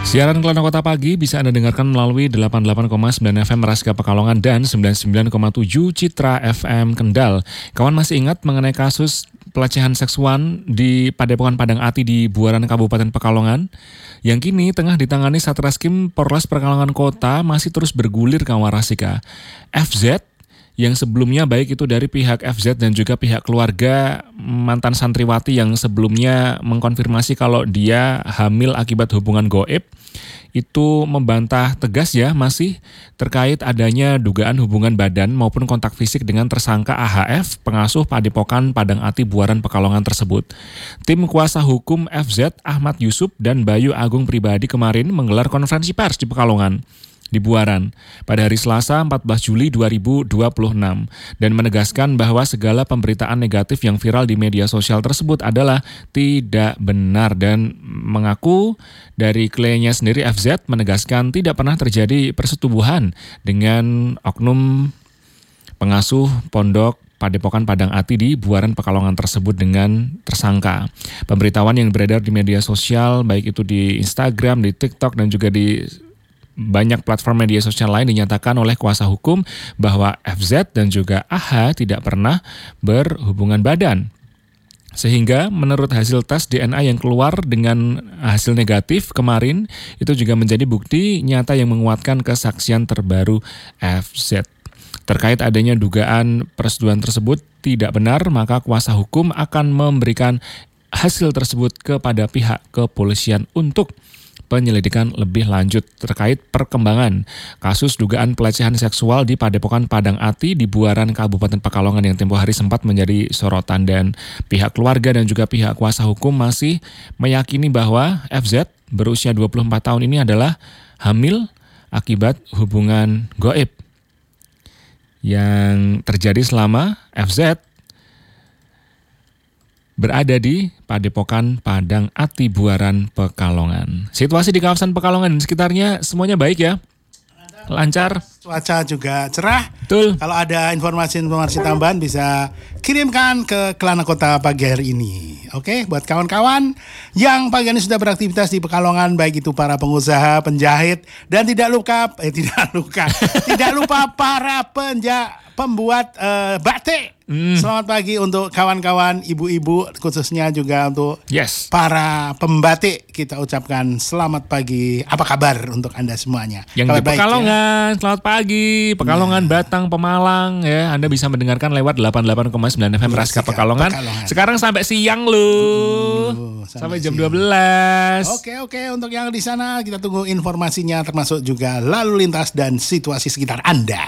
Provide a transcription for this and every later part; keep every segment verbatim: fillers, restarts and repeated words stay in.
Siaran Kelana Kota Pagi bisa Anda dengarkan melalui delapan puluh delapan koma sembilan F M Raska Pekalongan dan sembilan puluh sembilan koma tujuh Citra F M Kendal. Kawan masih ingat mengenai kasus pelecehan seksual di Padepokan Padang Ati di Buaran Kabupaten Pekalongan? Yang kini tengah ditangani Satreskrim Polres Pekalongan Kota masih terus bergulir kawan Rasika. F Z yang sebelumnya baik itu dari pihak F Z dan juga pihak keluarga mantan santriwati yang sebelumnya mengkonfirmasi kalau dia hamil akibat hubungan gaib, itu membantah tegas ya masih terkait adanya dugaan hubungan badan maupun kontak fisik dengan tersangka A H F, pengasuh Padepokan Padang Ati Buaran Pekalongan tersebut. Tim kuasa hukum F Z Ahmad Yusuf dan Bayu Agung Pribadi kemarin menggelar konferensi pers di Pekalongan di Buaran pada hari Selasa empat belas Juli dua ribu dua puluh enam dan menegaskan bahwa segala pemberitaan negatif yang viral di media sosial tersebut adalah tidak benar dan mengaku dari kliennya sendiri F Z menegaskan tidak pernah terjadi persetubuhan dengan oknum pengasuh pondok Padepokan Padang Ati di Buaran Pekalongan tersebut dengan tersangka. Pemberitahuan yang beredar di media sosial baik itu di Instagram, di TikTok dan juga di banyak platform media sosial lain dinyatakan oleh kuasa hukum bahwa F Z dan juga A H tidak pernah berhubungan badan. Sehingga menurut hasil tes D N A yang keluar dengan hasil negatif kemarin itu juga menjadi bukti nyata yang menguatkan kesaksian terbaru F Z. Terkait adanya dugaan persetubuhan tersebut tidak benar, maka kuasa hukum akan memberikan hasil tersebut kepada pihak kepolisian untuk penyelidikan lebih lanjut terkait perkembangan kasus dugaan pelecehan seksual di Padepokan Padang Ati di Buaran Kabupaten Pekalongan yang tempo hari sempat menjadi sorotan, dan pihak keluarga dan juga pihak kuasa hukum masih meyakini bahwa F Z berusia dua puluh empat tahun ini adalah hamil akibat hubungan gaib yang terjadi selama F Z berada di Padepokan Padang Ati Buaran Pekalongan. Situasi di kawasan Pekalongan dan sekitarnya semuanya baik ya? Lancar? Cuaca juga cerah. Betul. Kalau ada informasi-informasi tambahan bisa kirimkan ke Kelana Kota pagi hari ini. Oke, buat kawan-kawan yang pagi ini sudah beraktivitas di Pekalongan, baik itu para pengusaha, penjahit, dan tidak lupa, eh tidak lupa, tidak lupa para penja, pembuat uh, batik. Hmm. Selamat pagi untuk kawan-kawan ibu-ibu, khususnya juga untuk yes. para pembatik. Kita ucapkan selamat pagi. Apa kabar untuk Anda semuanya? Yang Kabar di Pekalongan, ya? Selamat pagi. Pekalongan, nah. Batang, Pemalang ya. Anda bisa mendengarkan lewat delapan puluh delapan koma sembilan F M Raska Pekalongan. Pekalongan. Sekarang sampai siang loh. Uh, sampai, sampai jam siang. dua belas. Oke, oke. Untuk yang di sana kita tunggu informasinya, termasuk juga lalu lintas dan situasi sekitar Anda.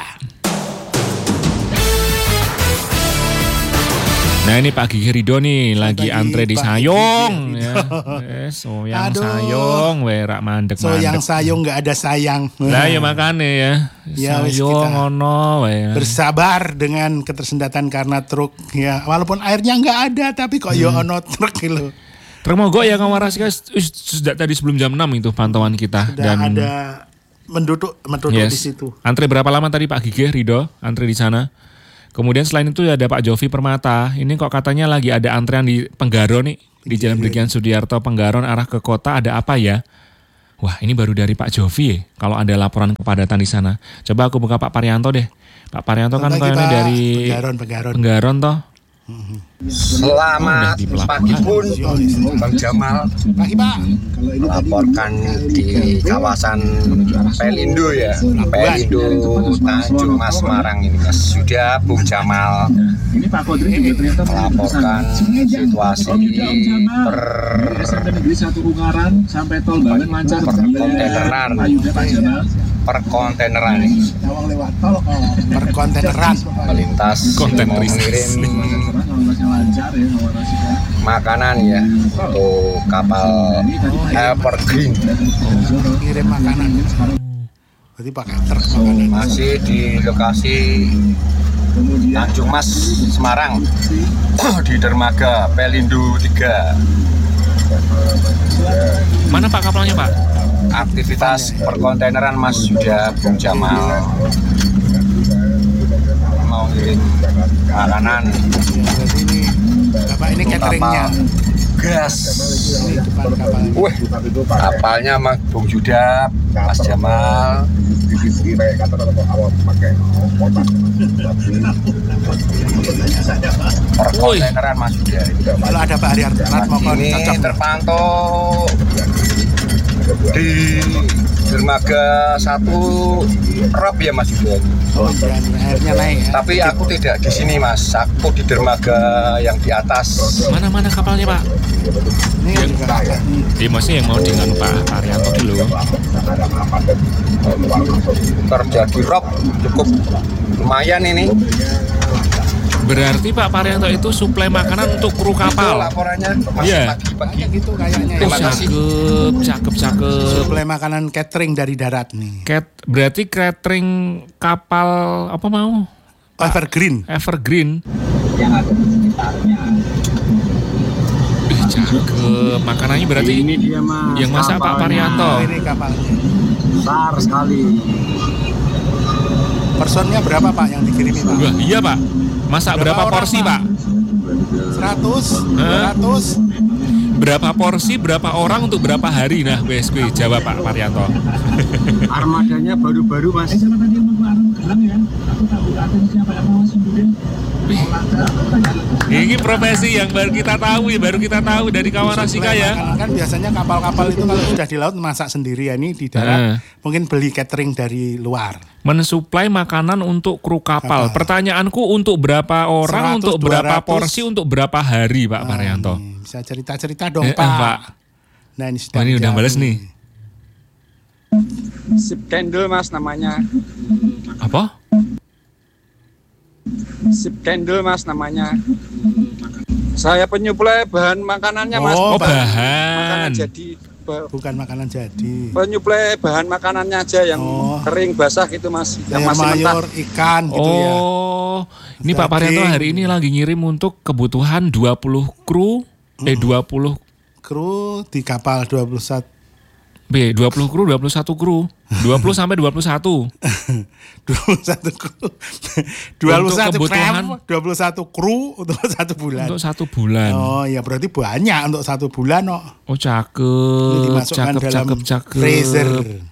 Nah ini Pak Gigi Ridho nih lagi antre di Pak Sayong ya. Eh, soyang Aduh. Sayong werak mandek mandek. Soyang Sayong nggak ada sayang. Lah ya makanya ya. Ya Sayong ono ya. Bersabar dengan ketersendatan karena truk ya. Walaupun airnya nggak ada tapi kok hmm. yo ono truk gitu. Truk mogok ya kawan Rasika sudah tadi sebelum jam enam itu pantauan kita. Sudah dan ada menduduk menduduk yes. di situ. Antre berapa lama tadi Pak Gigi Ridho antre di sana? Kemudian selain itu ada Pak Jovi Permata. Ini kok katanya lagi ada antrean di Penggaro nih. Di Jalan Brigjen Sudiarto Penggaron arah ke kota, ada apa ya? Wah ini baru dari Pak Jovi ya. Kalau ada laporan kepadatan di sana. Coba aku buka Pak Parianto deh. Pak Parianto kan kayaknya dari Penggaron, Penggaron. Penggaron toh. Selamat oh, pagi pun Bang Jamal pagi Pak melaporkan di kawasan Pelindo ya Pelindo Tanjung Mas Semarang ini Mas sudah Bung Jamal melaporkan situasi per perkonteneran perkonteneran perkonteneran melintas mau mengirim makanan ya untuk kapal Evergreen kirim makanan berarti pakai truk makanan masih di lokasi Tanjung Mas Semarang di dermaga Pelindo tiga. Mana Pak kapalnya Pak? Aktivitas perkontaineran Mas sudah Bung Jamal mau ngirim makanan. Jadi ini Bapak ini cateringnya gas. Di depan kapal. Wih, kapalnya sama Bung Yudap, Mas Jamal. Perkontaineran Mas Yuda. Kalau ada Pak Haryanto mohon Ini cocok. terpantau di dermaga satu Rob ya Mas Yuda. Oh iya, airnya naik ya. Tapi aku tidak di sini Mas, aku di dermaga yang di atas. Mana-mana kapalnya Pak? Ini yang juga Iya maksudnya yang mau dengan Pak Haryanto dulu. Terjadi rob cukup lumayan ini. Berarti Pak Haryanto itu suplai makanan untuk kru Itu kapal. laporannya masih Iya. pagi-pagi. kayak gitu kayaknya. Oh, Ya. Terima kasih. cakep, cakep, cakep. Suplai makanan catering dari darat nih. Cat, berarti catering kapal apa mau? Evergreen. Evergreen. Ih, cakep. Makanannya berarti Ini dia mas. yang masak Pak kapalnya. Haryanto. Oh, ini kapalnya. Besar sekali. Personnya berapa Pak yang dikirimi Pak? Wah, iya Pak. Masak Berapa berapa, orang, porsi Pak? Pak? seratus, Hah? dua ratus. Berapa porsi, berapa orang untuk berapa hari? Nah, B S P jawab Pak Haryanto. Armadanya baru-baru mas. Wih, ini profesi yang baru kita tahu ya, baru kita tahu dari kawan Rasika ya. Makanan kan biasanya kapal-kapal itu kalau sudah di laut masak sendiri ya, ini di darat Eh. mungkin beli catering dari luar. Mensuplai makanan untuk kru kapal. Kapal. Pertanyaanku untuk berapa orang, seratus, untuk berapa dua ratus. porsi, untuk berapa hari Pak Nah, Haryanto? ini bisa cerita-cerita dong Eh, eh, Pak. Pak. Nah ini Oh, sudah ini udah menjawab balas nih. Sip candle mas namanya. Apa? Sip candle mas namanya. Saya penyuplai bahan makanannya mas. Oh, Oh, Makanan bahan. jadi. Ba- Bukan makanan jadi. Penyuplai bahan makanannya aja yang Oh. kering basah gitu mas. Yang Sayur masih mentah. mayur, ikan gitu ya. Oh, ini Pak Haryanto Daging. hari ini lagi ngirim untuk kebutuhan dua puluh kru, eh dua puluh Kru di kapal dua puluh satu. B, dua puluh kru, dua puluh satu kru. dua puluh sampai dua puluh satu. dua puluh satu kru. dua puluh satu Untuk kebutuhan- kru, dua puluh satu kru untuk satu bulan. Untuk satu bulan. Oh ya berarti banyak untuk satu bulan kok. Oh, Ini cakep, dimasukkan cakep, dalam cakep, cakep. freezer.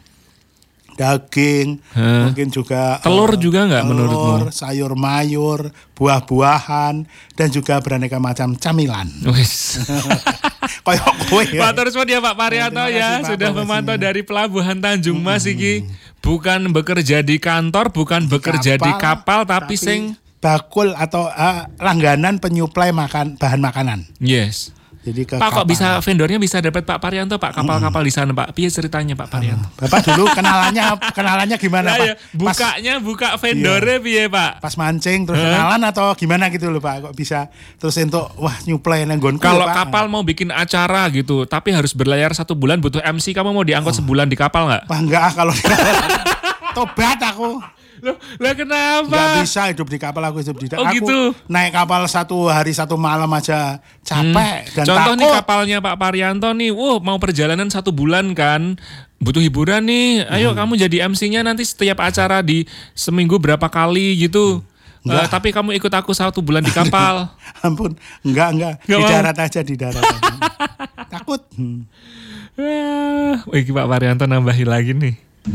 Daging, Hah. mungkin juga Telur eh, juga nggak telur, menurutmu? sayur mayur, buah-buahan, dan juga beraneka macam camilan. Wis. Kayak kowe ya. Pak terus ya Pak Haryanto Terima kasih, ya Pak, sudah profesinya. memantau dari pelabuhan Tanjung Mas iki. Bukan bekerja di kantor, bukan bekerja di kapal, tapi, sing bakul atau eh, langganan penyuplai makan bahan makanan. yes. Jadi ke Pak kok kapal. bisa vendornya bisa dapat Pak Haryanto Pak kapal-kapal di sana Pak. Piye ceritanya Pak Haryanto? Bapak dulu kenalannya kenalannya gimana Nah, Pak? ya, bukanya buka vendornya piye Pak? Pas mancing terus kenalan atau gimana gitu loh Pak? Kok bisa terus untuk wah nyuplai nang nggonku Kalau lho, Pak? kapal mau bikin acara gitu, tapi harus berlayar satu bulan butuh M C, kamu mau diangkut sebulan di kapal nggak? Wah enggak ah kalau tobat aku. Loh, lah kenapa? Enggak bisa hidup di kapal, aku hidup di Oh, aku gitu. naik kapal satu hari satu malam aja capek dan Contoh takut. nih kapalnya Pak Haryanto nih, wow mau perjalanan satu bulan kan, butuh hiburan nih. Ayo kamu jadi M C-nya nanti setiap acara di seminggu berapa kali gitu. Eh, tapi kamu ikut aku satu bulan di kapal. Ampun, enggak enggak, Nggak di mau. darat aja di darat. aja. Takut. Hmm. Wah, wih, Pak Haryanto nambahin lagi nih.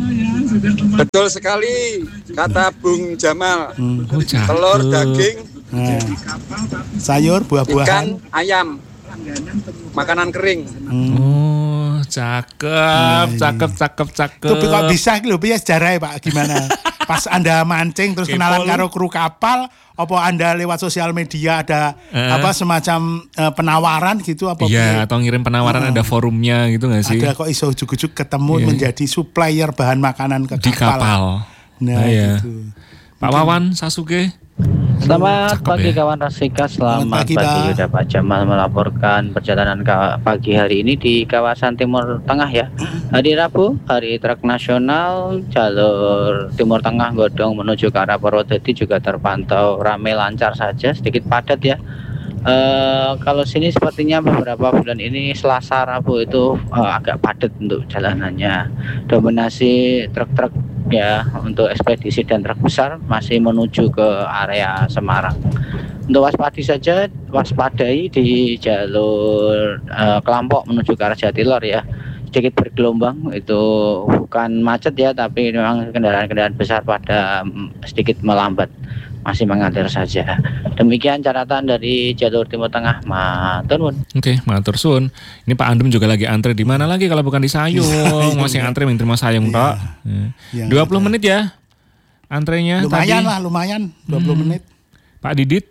Betul sekali kata Bung Jamal. Oh, cakep. Telur, daging, Nah, sayur, ikan, buah-buahan. ayam, makanan kering. Oh, cakep, cakep, cakep, cakep. Itu kok bisa lho piye sejarahnya Pak gimana? Pas Anda mancing terus Kepo kenalan lu. karo kru kapal, apa Anda lewat sosial media ada Eh. apa semacam eh, penawaran gitu apa piye? Iya, atau ngirim penawaran ada forumnya gitu nggak sih? Ada kok iso ujuk-ujuk ketemu Iya. menjadi supplier bahan makanan ke Di kapal. Nah, Ah, iya. gitu. Pak Wawan, Sasuke. Selamat Cakep pagi ya. kawan Rasika, Selamat selamat pagi, pagi, Pak. Yuda Pak Jamal melaporkan perjalanan ka- pagi hari ini di kawasan Timur Tengah ya. Hari Rabu, hari truk nasional jalur Timur Tengah Godong menuju ke arah Purwodadi juga terpantau ramai lancar saja, sedikit padat ya. Eh, kalau sini sepertinya beberapa bulan ini Selasa Rabu itu eh, agak padat untuk jalanannya. Dominasi truk-truk ya untuk ekspedisi dan truk besar masih menuju ke area Semarang. Untuk waspadi saja, waspadai di jalur uh, Kelampok menuju ke arah Jatilor ya. Sedikit bergelombang, itu bukan macet ya, tapi memang kendaraan-kendaraan besar pada sedikit melambat, masih mengalir saja. Demikian catatan dari jalur Timur Tengah. Matur nuwun. Oke, matur suwun. Ini Pak Andum juga lagi antre di mana lagi kalau bukan di Sayung. Masih antre yang terima Sayung, Pak. Yang dua puluh ada. menit ya antrenya Lumayan tadi. lah, lumayan dua puluh Hmm. menit. Pak Didit.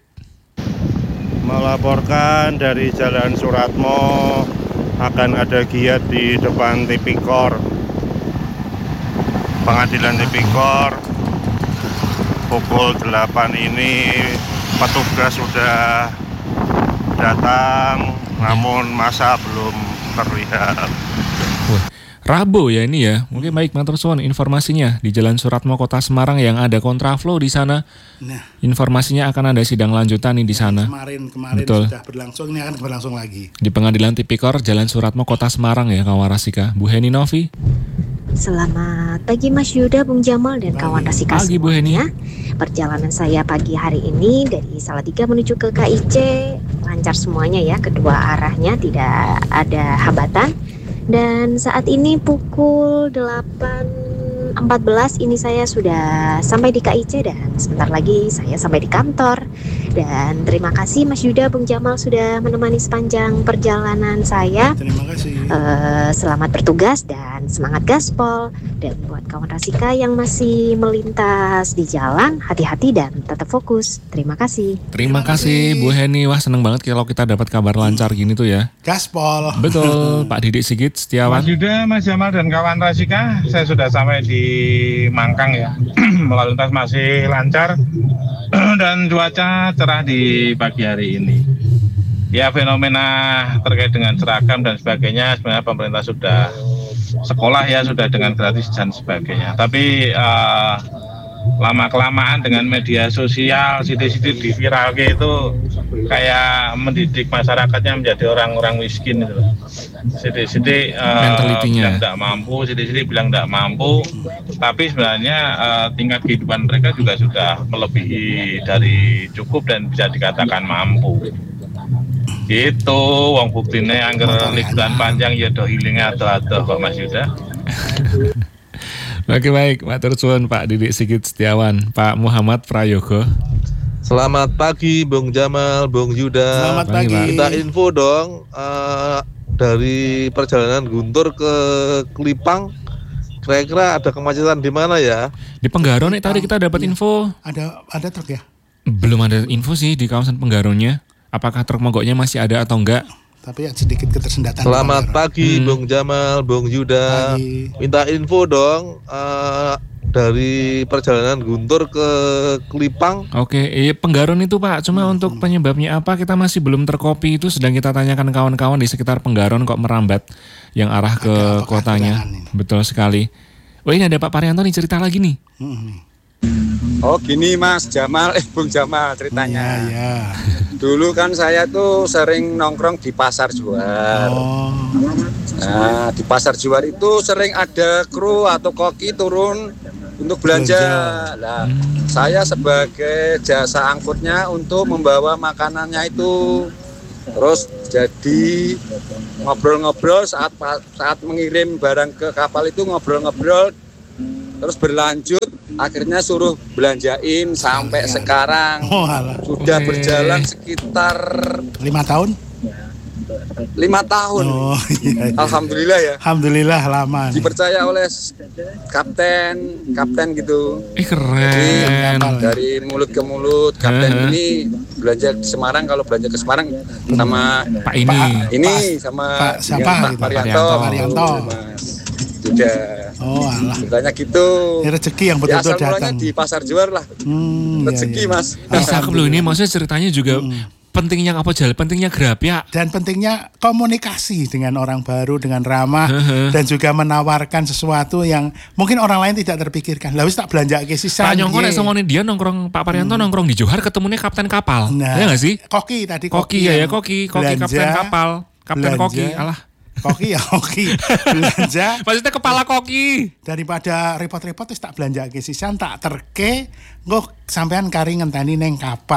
Melaporkan dari Jalan Suratmo akan ada giat di depan Tipikor, Pengadilan Tipikor. Pukul delapan ini petugas sudah datang, namun masa belum terlihat. Wah, Rabu ya ini ya. Mungkin baik matur suwun informasinya di Jalan Suratmo Kota Semarang yang ada kontraflow di sana. Nah, Informasinya akan ada sidang lanjutan nih di sana. kemarin kemarin Betul. sudah berlangsung, ini akan berlangsung lagi. Di Pengadilan Tipikor Jalan Suratmo Kota Semarang ya kawan Rasika. Bu Heni Novi. Selamat pagi Mas Yuda, Bung Jamal, dan kawan Rasika Pagi, Bu Heni. semuanya. Perjalanan saya pagi hari ini dari Salatiga menuju ke K I C lancar semuanya ya, kedua arahnya tidak ada hambatan. Dan saat ini pukul delapan empat belas ini saya sudah sampai di K I C dan sebentar lagi saya sampai di kantor. Dan terima kasih Mas Yuda, Bung Jamal sudah menemani sepanjang perjalanan saya. Terima kasih. Uh, selamat bertugas dan semangat gaspol. Dan buat kawan Rasika yang masih melintas di jalan, hati-hati dan tetap fokus. Terima kasih. Terima Terima kasih kasih. Bu Heni. Wah seneng banget kalau kita dapat kabar lancar gini tuh ya. Gaspol. Betul, Pak Didik Sigit Mas Setiawan. Yuda, Mas Jamal dan kawan Rasika, saya sudah sampai di Mangkang ya. Lalu lintas masih lancar dan cuaca cerah di pagi hari ini. Ya, fenomena terkait dengan seragam dan sebagainya sebenarnya pemerintah sudah sekolah ya, sudah dengan gratis dan sebagainya. Tapi uh, lama-kelamaan dengan media sosial, sidik-sidik di viral itu kayak mendidik masyarakatnya menjadi orang-orang miskin itu. Sidik-sidik uh, Mentalitinya. bilang tidak mampu, sidik-sidik bilang tidak mampu, tapi sebenarnya uh, tingkat kehidupan mereka juga sudah melebihi dari cukup dan bisa dikatakan mampu. Gitu, wong buktine angger liburan panjang ya do healing atau-atau kok Mas Yuda. Oke baik, matur suwun Pak Didik Sigit Setiawan, Pak Muhammad Prayogo. Selamat pagi Bung Jamal, Bung Yuda. Selamat Pagi, pagi. Pak. Minta info dong uh, dari perjalanan Guntur ke Kelipang. Kira-kira ada kemacetan di mana ya? Di Penggaron nih tadi kita dapat info. Ada ada truk ya? Belum ada info sih di kawasan Penggaronnya. Apakah truk mogoknya masih ada atau enggak? Tapi ya sedikit ketersendatan. Selamat Bang. pagi Hmm. Bung Jamal, Bung Yuda. Pagi. Minta info dong uh, dari perjalanan Guntur ke Kelipang. Oke, iya Penggaron itu Pak. Cuma untuk penyebabnya apa kita masih belum terkopi, itu sedang kita tanyakan kawan-kawan di sekitar Penggaron kok merambat yang arah ke Ada apakah kotanya. genangan ini? Betul sekali. Oh ini ada Pak Parianto nih cerita lagi nih. Hmm. Oh gini Mas Jamal, eh Bung Jamal Ya, ceritanya. ya. Dulu kan saya tuh sering nongkrong di Pasar Juar. Oh. Nah, di Pasar Juar itu sering ada kru atau koki turun untuk belanja. Belanja. Lah, saya sebagai jasa angkutnya untuk membawa makanannya itu. Terus jadi ngobrol-ngobrol saat saat mengirim barang ke kapal itu ngobrol-ngobrol terus berlanjut akhirnya suruh belanjain sampai sekarang Oh, alah. sudah Oke. berjalan sekitar Lima tahun? lima tahun. Oh, iya, iya. Alhamdulillah ya. Alhamdulillah lama nih. Dipercaya oleh kapten, kapten gitu. Eh keren. Kapal. Dari mulut ke mulut, kapten Heeh. ini belanja ke Semarang, kalau belanja ke Semarang sama Pak ini. ini Pak- sama Pak siapa Pak gitu? Parianto. Pak Parianto. Mas. Sudah. Oh, alah. Ceritanya gitu. Ini rezeki yang Ya, betul-betul asal mulanya datang. di Pasar Juar lah. Hmm, iya, Rezeki iya. Mas. Bisa loh ini maksudnya ceritanya juga pentingnya apa jalan, pentingnya grab ya. Dan pentingnya komunikasi dengan orang baru, dengan ramah, Heeh. dan juga menawarkan sesuatu yang mungkin orang lain tidak terpikirkan. Lah wis tak belanja ke sisan. Pak Nyongko piye. nek sama dia nongkrong Pak Parianto nongkrong di Johar ketemunya kapten kapal. Nah, Ya nggak sih? Koki tadi Koki ya ya yang koki, koki belanja, kapten kapal, kapten belanja. koki. Alah. Koki ya koki. Belanja Maksudnya kepala koki. daripada repot-repot wis tak belanja ke sisan, tak terke nggo sampean kari ngenteni neng kapal.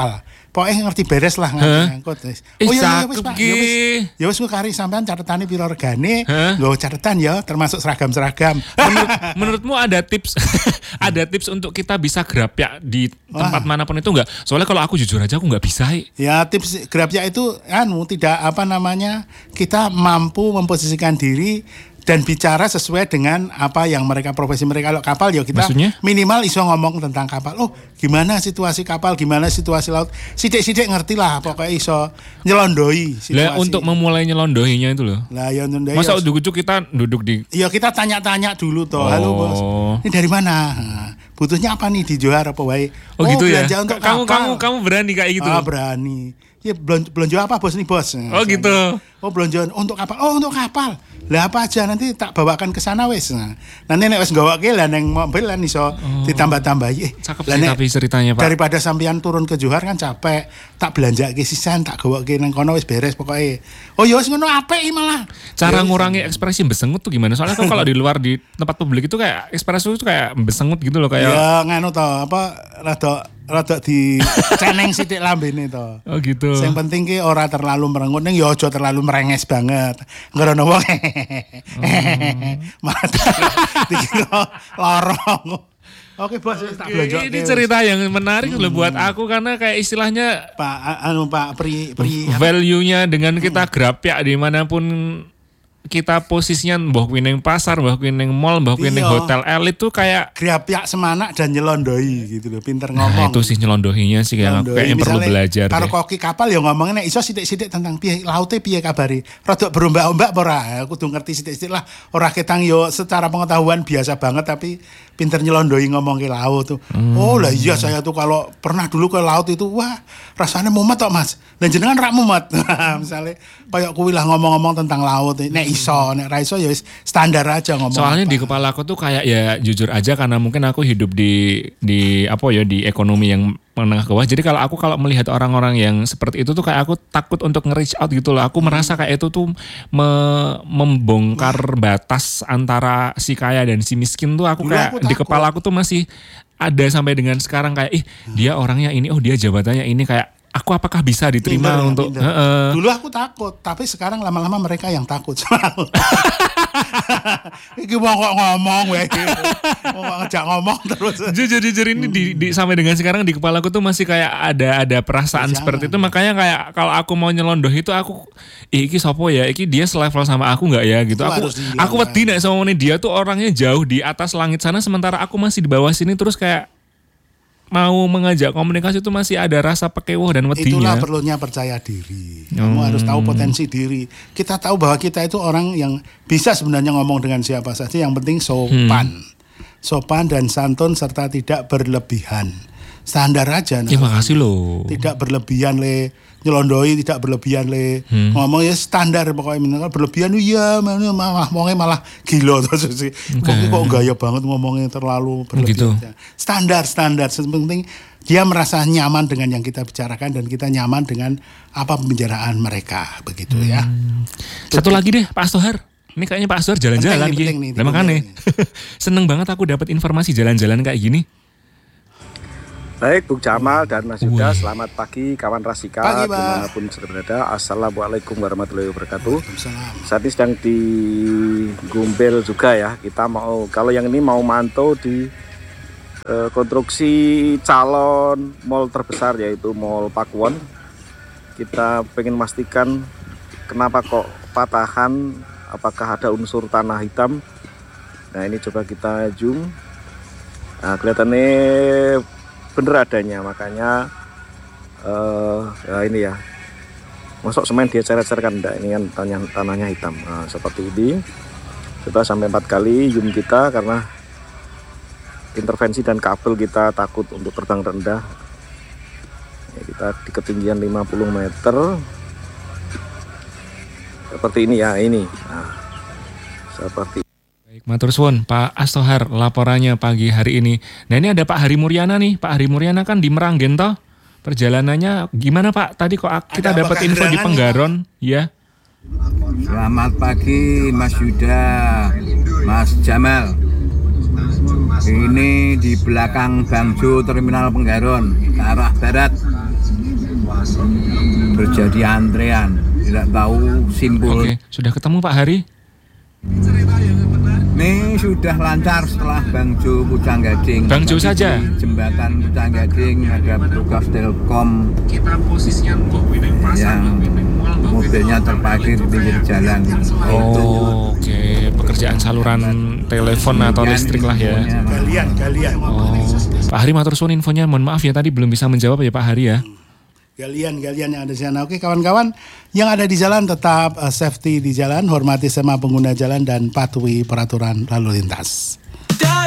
pokoknya ngerti beres lah ngangkut. Oh iya iya wis Pak. Ya wis. Ya wis ku kari sampean catetane piro regane, nggo catatan ya termasuk seragam-seragam. Menurut, menurutmu ada tips ada tips untuk kita bisa grapyak di tempat Wah. manapun itu enggak? Soalnya kalau aku jujur aja aku enggak bisa. Ya tips grapyak itu anu tidak apa namanya kita mampu memposisikan diri dan bicara sesuai dengan apa yang mereka profesi mereka. Kalau kapal ya kita Maksudnya? minimal iso ngomong tentang kapal. Oh, gimana situasi kapal, gimana situasi laut. Sidik-sidik ngerti lah pokoknya iso nyelondoi situasi. Lah untuk memulai nyelondohinya itu loh. Lah ya nyelondoi. Masa ujuk-ujuk kita duduk di Iya, kita tanya-tanya dulu toh. Oh. Halo Bos. Ini dari mana? Nah, butuhnya apa nih di Johar apa wae? Oh, oh gitu ya. Belanja untuk kamu kapal. kamu kamu berani kayak gitu? Ah, berani. Ya belanja, belanja apa Bos nih Bos? Nah, oh gitu. Oh belanja untuk kapal. Oh untuk kapal. Lah apa aja nanti tak bawakan ke sana wes. Nah, nanti nek wes gawake lah neng mobil lan iso oh. ditambah-tambahi. Eh, cakep sih tapi ceritanya Pak. Daripada sampean turun ke Johar kan capek, tak belanjake sisan tak gawake nang kono wis beres pokoknya. Oh ya wis ngono apik malah. Cara ya, ngurangi ekspresi besengut tuh gimana? Soalnya kan kalau di luar di tempat publik itu kayak ekspresi itu kayak besengut gitu loh kayak. Ya nganu to apa rada rada di ceneng sithik lambene to. Oh gitu. Yang penting ki ora terlalu merengut ning ya aja terlalu merenges banget. Ngerono wong. Mata dikira lorong. Oke Bos, tak belanja. Ini cerita yang menarik hmm. loh buat aku karena kayak istilahnya Pak anu Pak pri pri value-nya dengan kita grapyak dimanapun kita posisinya mbah kuwi ning pasar, mbah kuwi ning mall, mbah kuwi ning hotel elit tuh kayak grapyak semanak dan nyelondoi gitu loh, pinter ngomong. Nah, itu sih nyelondohinya sih kayak kayaknya perlu belajar. Karo koki kapal ya ngomongnya nek iso sithik-sithik tentang piye laute piye kabare. Rodok berombak-ombak apa ora? Aku kudu ngerti sithik-sithik lah. Ora ketang yo secara pengetahuan biasa banget tapi pinter nyelondoi ngomong ke laut tuh. Hmm. Oh lah iya saya tuh kalau pernah dulu ke laut itu wah rasanya mumet kok Mas. Dan jenengan rak mumet. Misalnya kayak kuwi lah ngomong-ngomong tentang laut. Nek iso, nek ra iso ya standar aja ngomong. Soalnya apa. Di kepala aku tuh kayak ya jujur aja karena mungkin aku hidup di di apa ya di ekonomi yang menengah ke bawah. Jadi kalau aku kalau melihat orang-orang yang seperti itu tuh kayak aku takut untuk nge-reach out gitu loh. Aku hmm. merasa kayak itu tuh me, membongkar batas antara si kaya dan si miskin tuh aku Dulu kayak aku di kepala aku tuh masih ada sampai dengan sekarang kayak ih dia orangnya ini, oh dia jabatannya ini kayak aku apakah bisa diterima minder, untuk minder. Uh-uh. Dulu aku takut, tapi sekarang lama-lama mereka yang takut sama aku. Iki mau kok ngomong weh. Mau ngajak ngomong terus. Jujur-jujur ini di, di sampai dengan sekarang di kepalaku tuh masih kayak ada ada perasaan Jangan. seperti itu. Makanya kayak kalau aku mau nyelondoh itu aku iki sopo ya, iki dia selevel sama aku enggak ya gitu. Itu aku aku wedi nek sama dia tuh orangnya jauh di atas langit sana sementara aku masih di bawah sini terus kayak mau mengajak komunikasi itu masih ada rasa pekewoh dan wedinya. Itulah perlunya percaya diri. Kamu hmm. harus tahu potensi diri. Kita tahu bahwa kita itu orang yang bisa sebenarnya ngomong dengan siapa saja. Yang penting sopan. Hmm. Sopan dan santun serta tidak berlebihan. Standar aja. Terima kasih loh. Tidak berlebihan le. Nyelondoi tidak berlebihan le. Hmm. Ngomong ya standar pokoknya minimal berlebihan iya malah ngomongnya malah gila terus sih. Okay. Kok gaya banget ngomongnya terlalu berlebihan. Gitu. Standar standar penting dia merasa nyaman dengan yang kita bicarakan dan kita nyaman dengan apa pembicaraan mereka begitu hmm. ya. Satu lagi deh Pak Astohar. Ini kayaknya Pak Astohar jalan-jalan nih. Nah, makanya seneng banget aku dapat informasi jalan-jalan kayak gini. Baik, Bung Jamal dan Mas Yuda, selamat pagi kawan Rasika pagi, dimanapun sudah berada. Assalamualaikum warahmatullahi wabarakatuh. Saat ini sedang di Gumbel juga ya. Kita mau kalau yang ini mau mantau di eh, konstruksi calon mall terbesar yaitu Mall Pakuwon. Kita pengen memastikan kenapa kok patahan, apakah ada unsur tanah hitam. Nah ini coba kita zoom. Nah kelihatannya bener adanya, makanya uh, ya ini ya masuk semen dia ceret-ceretkan enggak, ini kan tanah, tanahnya hitam. Nah, seperti ini coba sampai empat kali zoom kita karena intervensi dan kabel kita takut untuk terbang rendah ya, kita di ketinggian lima puluh meter seperti ini ya ini nah, seperti Matur suwun Pak Astohar laporannya pagi hari ini. Nah ini ada Pak Hari Muryana nih. Pak Hari Muryana kan di Meranggen toh. Perjalanannya gimana Pak? Tadi kok kita dapat info di Penggaron ya. Selamat pagi Mas Yuda, Mas Jamal. Ini di belakang Bangjo Terminal Penggaron ke arah barat. terjadi antrean, tidak tahu simbol. Oke, sudah ketemu Pak Hari? Ini sudah lancar setelah Bang Jo Pucang Gading. Bang Jo saja? Jembatan Pucang Gading ada petugas Telkom yang mobilnya terparkir di pinggir jalan. Oh, oke, okay. Pekerjaan saluran telepon atau listrik lah ya. Galian, galian. Oh, Pak Hari matur suwun infonya. Mohon maaf ya tadi belum bisa menjawab ya Pak Hari ya. Galian-galian yang ada di sana. Oke kawan-kawan yang ada di jalan tetap uh, safety di jalan, hormati sesama pengguna jalan dan patuhi peraturan lalu lintas.